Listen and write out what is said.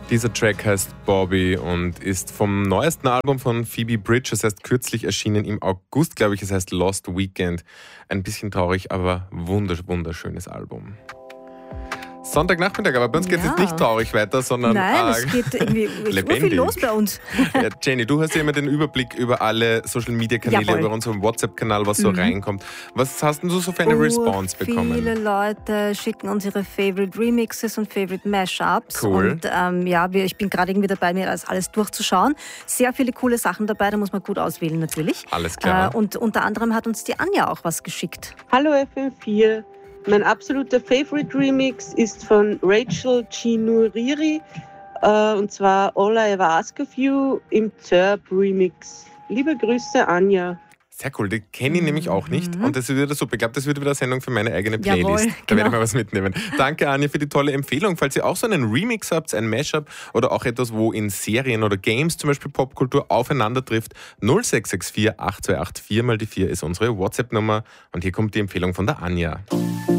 Dieser Track heißt Bobby und ist vom neuesten Album von Phoebe Bridgers, das heißt kürzlich erschienen im August, glaube ich, es heißt Lost Weekend. Ein bisschen traurig, aber wunderschönes Album. Sonntagnachmittag, aber bei uns geht es jetzt nicht traurig weiter, sondern es geht irgendwie viel los bei uns. Ja, Jenny, du hast ja immer den Überblick über alle Social-Media-Kanäle, über unseren WhatsApp-Kanal, was so reinkommt. Was hast denn du so für eine Response bekommen? Viele Leute schicken uns ihre Favorite Remixes und Favorite Mashups. Cool. Und ich bin gerade irgendwie dabei, mir das alles durchzuschauen. Sehr viele coole Sachen dabei, da muss man gut auswählen natürlich. Alles klar. Und unter anderem hat uns die Anja auch was geschickt. Hallo FM4. Mein absoluter Favorite Remix ist von Rachel Chinuriri und zwar All I Ever Ask of You im Zerb Remix. Liebe Grüße, Anja. Sehr cool, die kenne ich nämlich auch nicht und das wird wieder super. Ich glaube, das wird wieder eine Sendung für meine eigene Playlist. Jawohl, da werde ich mal was mitnehmen. Danke, Anja, für die tolle Empfehlung. Falls ihr auch so einen Remix habt, ein Mashup oder auch etwas, wo in Serien oder Games zum Beispiel Popkultur aufeinander trifft, 0664 8284 mal die 4 ist unsere WhatsApp-Nummer und hier kommt die Empfehlung von der Anja.